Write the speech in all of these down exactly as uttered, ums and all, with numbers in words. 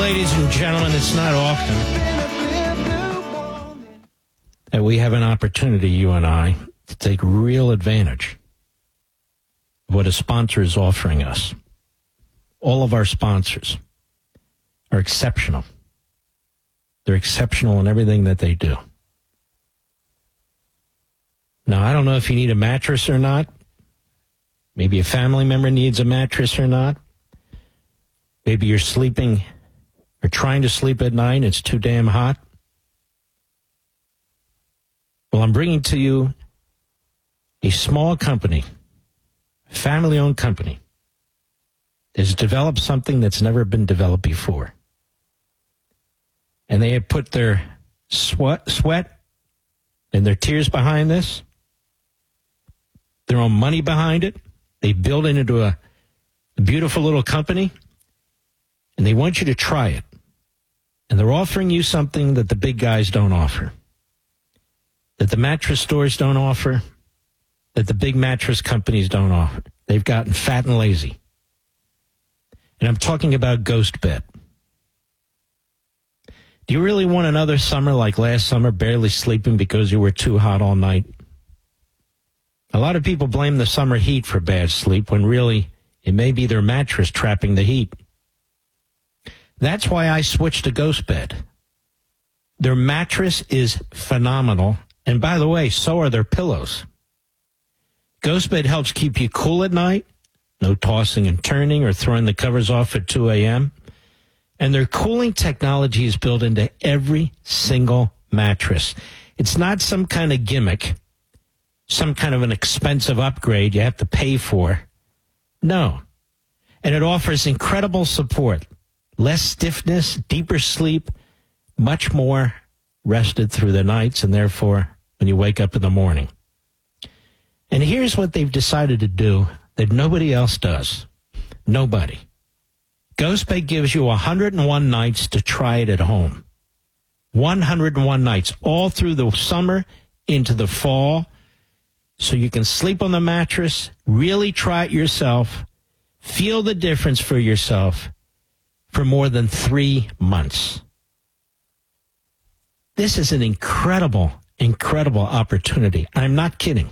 ladies and gentlemen, it's not often that we have an opportunity, you and I, to take real advantage of what a sponsor is offering us. All of our sponsors are exceptional. They're exceptional in everything that they do. Now, I don't know if you need a mattress or not. Maybe a family member needs a mattress or not. Maybe you're sleeping or trying to sleep at night. It's too damn hot. Well, I'm bringing to you a small company, a family-owned company, that has developed something that's never been developed before. And they have put their sweat, sweat and their tears behind this, their own money behind it. They built it into a, a beautiful little company, and they want you to try it. And they're offering you something that the big guys don't offer, that the mattress stores don't offer, that the big mattress companies don't offer. They've gotten fat and lazy. And I'm talking about GhostBed. Do you really want another summer like last summer, barely sleeping because you were too hot all night? A lot of people blame the summer heat for bad sleep when really it may be their mattress trapping the heat. That's why I switched to GhostBed. Their mattress is phenomenal. And by the way, so are their pillows. GhostBed helps keep you cool at night. No tossing and turning or throwing the covers off at two a.m. And their cooling technology is built into every single mattress. It's not some kind of gimmick, some kind of an expensive upgrade you have to pay for. No. And it offers incredible support. Less stiffness, deeper sleep, much more rested through the nights, and therefore when you wake up in the morning. And here's what they've decided to do that nobody else does. Nobody. GhostBed gives you one hundred one nights to try it at home. one hundred one nights, all through the summer into the fall, so you can sleep on the mattress, really try it yourself, feel the difference for yourself for more than three months. This is an incredible, incredible opportunity. I'm not kidding.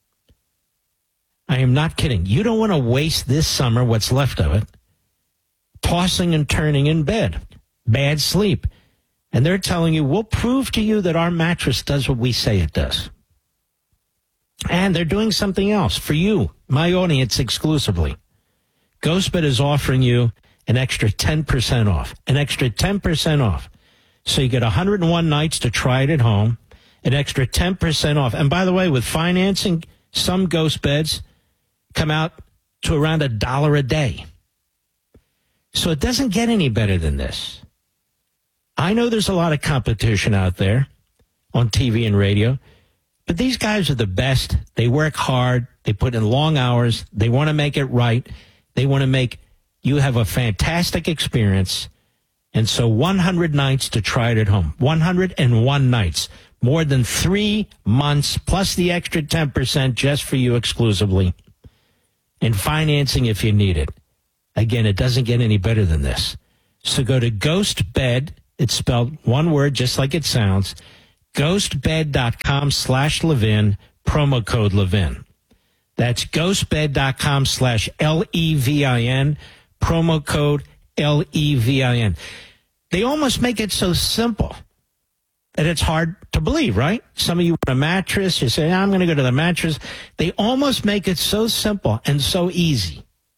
I am not kidding. You don't want to waste this summer, what's left of it, tossing and turning in bed, bad sleep. And they're telling you, we'll prove to you that our mattress does what we say it does. And they're doing something else for you, my audience exclusively. GhostBed is offering you an extra ten percent off, an extra ten percent off. So you get one hundred one nights to try it at home, an extra ten percent off. And by the way, with financing, some GhostBeds come out to around a dollar a day. So it doesn't get any better than this. I know there's a lot of competition out there on T V and radio, but these guys are the best. They work hard. They put in long hours. They want to make it right. They want to make you have a fantastic experience. And so one hundred nights to try it at home. one hundred one nights. More than three months, plus the extra ten percent just for you exclusively. And financing if you need it. Again, it doesn't get any better than this. So go to GhostBed. It's spelled one word, just like it sounds. GhostBed.com slash Levin, promo code Levin. That's GhostBed.com slash L E V I N, promo code L E V I N. They almost make it so simple that it's hard to believe, right? Some of you want a mattress. You say, I'm going to go to the mattress. They almost make it so simple and so easy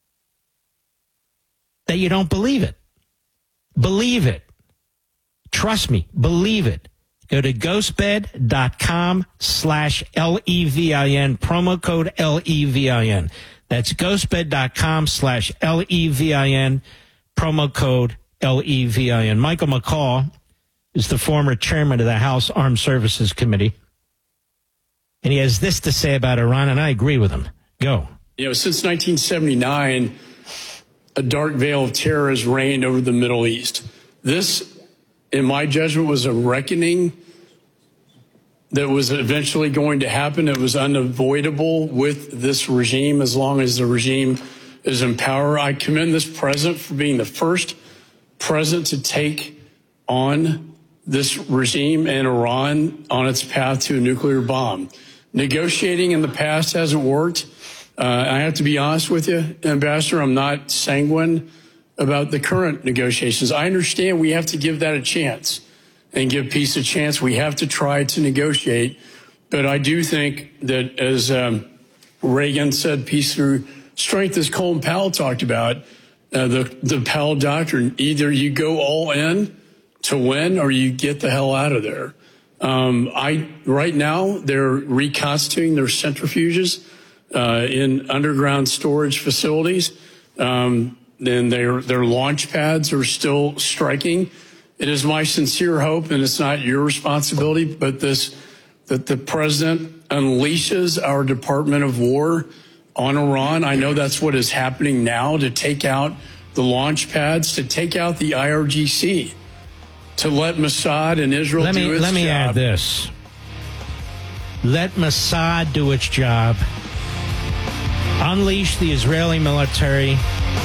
that you don't believe it. Believe it. Trust me. Believe it. Go to GhostBed.com slash L E V I N, promo code L E V I N. That's GhostBed.com slash L E V I N, promo code L E V I N. Michael McCaul is the former chairman of the House Armed Services Committee. And he has this to say about Iran, and I agree with him. Go. You know, since nineteen seventy-nine, a dark veil of terror has reigned over the Middle East. This, in my judgment, was a reckoning that was eventually going to happen. It was unavoidable with this regime as long as the regime is in power. I commend this president for being the first president to take on this regime and Iran on its path to a nuclear bomb. Negotiating in the past hasn't worked. Uh, I have to be honest with you, Ambassador, I'm not sanguine about the current negotiations. I understand we have to give that a chance and give peace a chance. We have to try to negotiate. But I do think that, as um, Reagan said, peace through strength, as Colin Powell talked about, uh, the, the Powell doctrine, either you go all in to win or you get the hell out of there. Um, I right now, they're reconstituting their centrifuges uh, in underground storage facilities. Um, and their, their launch pads are still striking. It is my sincere hope, and it's not your responsibility, but this, that the president unleashes our Department of War on Iran. I know that's what is happening now, to take out the launch pads, to take out the I R G C, to let Mossad and Israel let do me, its let me job. add this. Let Mossad do its job. Unleash the Israeli military,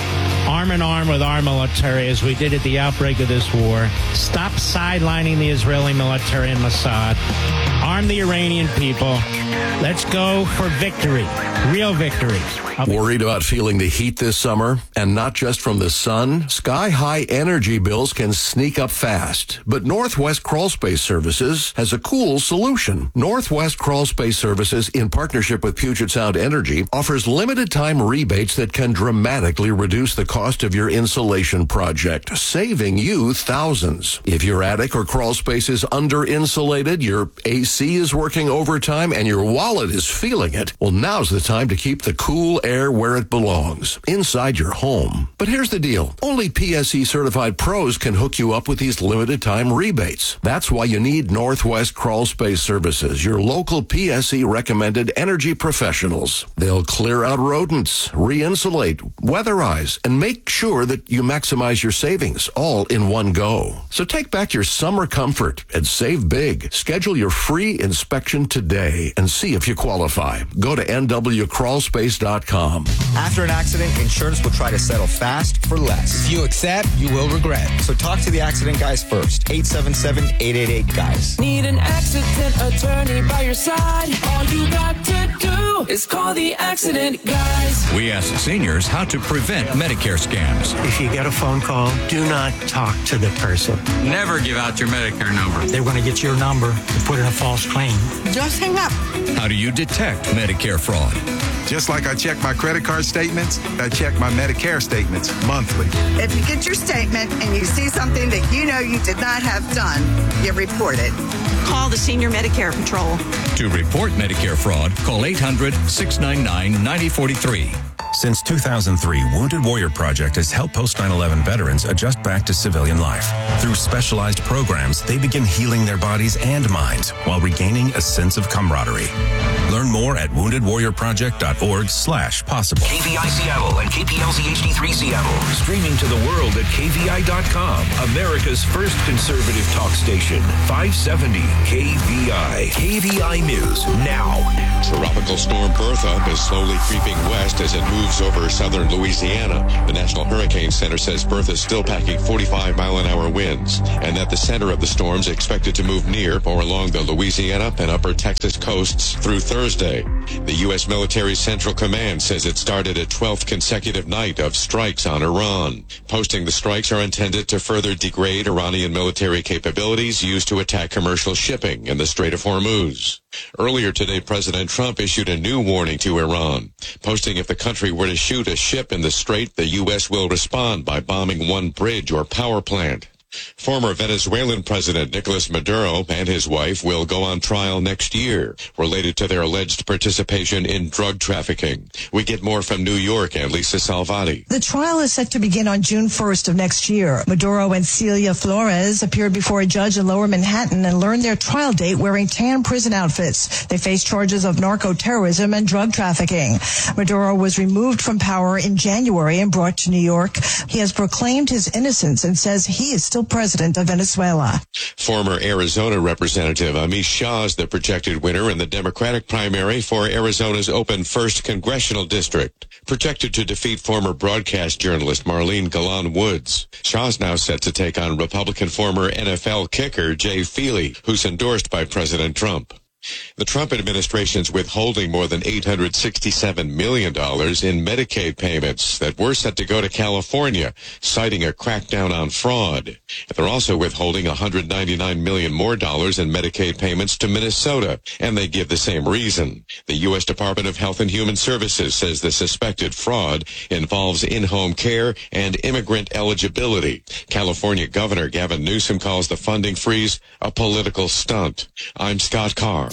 arm in arm with our military, as we did at the outbreak of this war. Stop sidelining the Israeli military and Mossad. Arm the Iranian people. Let's go for victory, real victory. Worried about feeling the heat this summer? And not just from the sun? Sky-high energy bills can sneak up fast. But Northwest Crawl Space Services has a cool solution. Northwest Crawl Space Services, in partnership with Puget Sound Energy, offers limited-time rebates that can dramatically reduce the cost of your insulation project, saving you thousands. If your attic or crawl space is under-insulated, your A C is working overtime, and your wallet is feeling it, well, now's the time to keep the cool air where it belongs, inside your home. But here's the deal. Only P S E certified pros can hook you up with these limited time rebates. That's why you need Northwest Crawl Space Services, your local P S E recommended energy professionals. They'll clear out rodents, re-insulate, weatherize, and make sure that you maximize your savings all in one go. So take back your summer comfort and save big. Schedule your free inspection today and see if you qualify. Go to N W crawl space dot com. After an accident, insurance will try to settle fast for less. If you accept, you will regret. So talk to the accident guys first. eight seven seven, eight eight eight, guys. Need an accident attorney by your side? All you got to do is call the accident guys. We ask seniors how to prevent Medicare scams. If you get a phone call, do not talk to the person. Never give out your Medicare number. They want to get your number to put in a false claim. Just hang up. How do you detect Medicare fraud? Just like I check my credit card statements, I check my Medicare statements monthly. If you get your statement and you see something that you know you did not have done, you report it. Call the Senior Medicare Patrol. To report Medicare fraud, call eight hundred, six nine nine, nine oh four three. Since two thousand three, Wounded Warrior Project has helped post nine eleven veterans adjust back to civilian life. Through specialized programs, they begin healing their bodies and minds while regaining a sense of camaraderie. Learn more at wounded warrior project dot org slash possible. K V I Seattle and K P L Z H D three Seattle. Streaming to the world at K V I dot com. America's first conservative talk station. five seventy K V I. K V I News now. Tropical storm Bertha is slowly creeping west as it moves over southern Louisiana. The National Hurricane Center says Bertha is still packing forty-five mile an hour winds, and that the center of the storm is expected to move near or along the Louisiana and upper Texas coasts through Thursday. The U S military Central Command says it started a twelfth consecutive night of strikes on Iran. Posting the strikes are intended to further degrade Iranian military capabilities used to attack commercial shipping in the Strait of Hormuz. Earlier today, President Trump issued a new warning to Iran, posting if the country were to shoot a ship in the strait, the U S will respond by bombing one bridge or power plant. Former Venezuelan President Nicolas Maduro and his wife will go on trial next year related to their alleged participation in drug trafficking. We get more from New York and Lisa Salvati. The trial is set to begin on June first of next year. Maduro and Celia Flores appeared before a judge in Lower Manhattan and learned their trial date wearing tan prison outfits. They face charges of narco-terrorism and drug trafficking. Maduro was removed from power in January and brought to New York. He has proclaimed his innocence and says he is still president. president of Venezuela. Former Arizona Representative Amish Shah is the projected winner in the Democratic primary for Arizona's open first congressional district, projected to defeat former broadcast journalist Marlene Galan Woods. Shah's now set to take on Republican former N F L kicker Jay Feely, who's endorsed by President Trump. The Trump administration's withholding more than eight hundred sixty-seven million dollars in Medicaid payments that were set to go to California, citing a crackdown on fraud. They're also withholding one hundred ninety-nine million dollars more dollars in Medicaid payments to Minnesota, and they give the same reason. The U S Department of Health and Human Services says the suspected fraud involves in-home care and immigrant eligibility. California Governor Gavin Newsom calls the funding freeze a political stunt. I'm Scott Carr.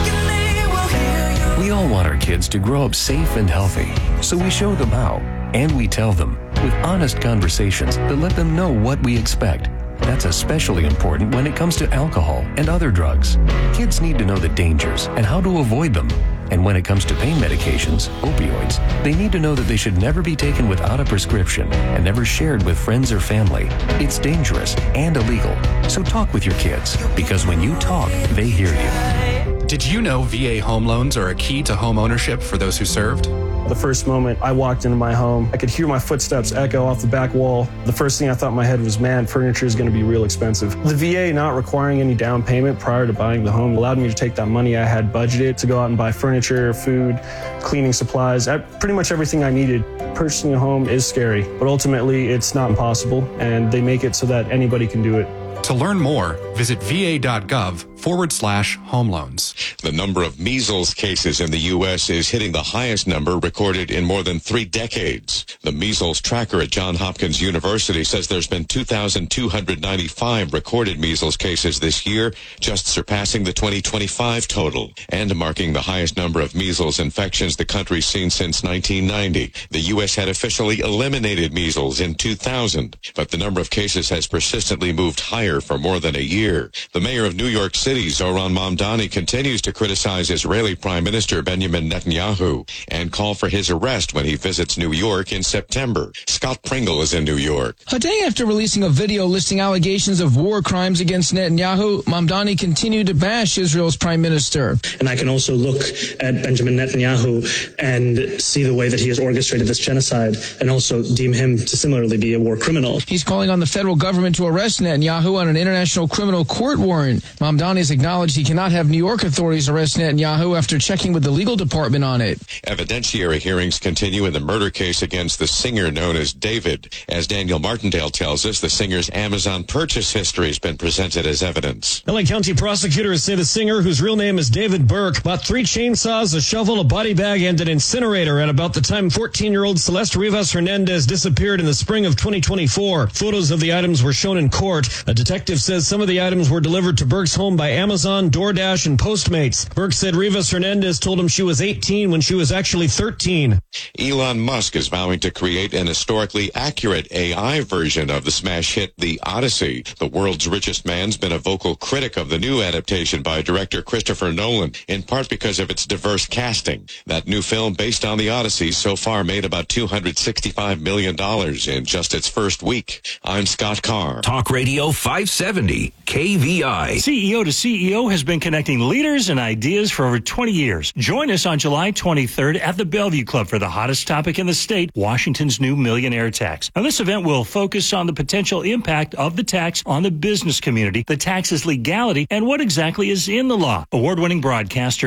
We all want our kids to grow up safe and healthy, so we show them how, and we tell them with honest conversations that let them know what we expect. That's especially important when it comes to alcohol and other drugs. Kids need to know the dangers and how to avoid them. And when it comes to pain medications, opioids, they need to know that they should never be taken without a prescription and never shared with friends or family. It's dangerous and illegal. So talk with your kids, because when you talk, they hear you. Did you know V A home loans are a key to home ownership for those who served? The first moment I walked into my home, I could hear my footsteps echo off the back wall. The first thing I thought in my head was, man, furniture is going to be real expensive. The V A not requiring any down payment prior to buying the home allowed me to take that money I had budgeted to go out and buy furniture, food, cleaning supplies, pretty much everything I needed. Purchasing a home is scary, but ultimately it's not impossible, and they make it so that anybody can do it. To learn more, visit va.gov forward slash home loans. The number of measles cases in the U S is hitting the highest number recorded in more than three decades. The measles tracker at Johns Hopkins University says there's been two thousand two hundred ninety-five recorded measles cases this year, just surpassing the twenty twenty-five total, and marking the highest number of measles infections the country's seen since nineteen ninety. The U S had officially eliminated measles in two thousand, but the number of cases has persistently moved higher for more than a year. The mayor of New York City, Zoran Mamdani, continues to criticize Israeli Prime Minister Benjamin Netanyahu and call for his arrest when he visits New York in September. Scott Pringle is in New York. A day after releasing a video listing allegations of war crimes against Netanyahu, Mamdani continued to bash Israel's prime minister. And I can also look at Benjamin Netanyahu and see the way that he has orchestrated this genocide and also deem him to similarly be a war criminal. He's calling on the federal government to arrest Netanyahu on an international criminal court warrant. Mamdani has acknowledged he cannot have New York authorities arrest Netanyahu after checking with the legal department on it. Evidentiary hearings continue in the murder case against the singer known as David. As Daniel Martindale tells us, the singer's Amazon purchase history has been presented as evidence. L A County prosecutors say the singer, whose real name is David Burke, bought three chainsaws, a shovel, a body bag, and an incinerator at about the time fourteen-year-old Celeste Rivas Hernandez disappeared in the spring of twenty twenty-four. Photos of the items were shown in court. A detective says some of the items were delivered to Burke's home by Amazon, DoorDash, and Postmates. Burke said Rivas Hernandez told him she was eighteen when she was actually thirteen. Elon Musk is vowing to create an historically accurate A I version of the smash hit The Odyssey. The world's richest man's been a vocal critic of the new adaptation by director Christopher Nolan, in part because of its diverse casting. That new film, based on The Odyssey, so far made about two hundred sixty-five million dollars in just its first week. I'm Scott Carr. Talk Radio five seventy, K V I. C E O to C E O has been connecting leaders and ideas for over twenty years. Join us on July twenty-third at the Bellevue Club for the hottest topic in the state, Washington's new millionaire tax. Now, this event will focus on the potential impact of the tax on the business community, the tax's legality, and what exactly is in the law. Award-winning broadcaster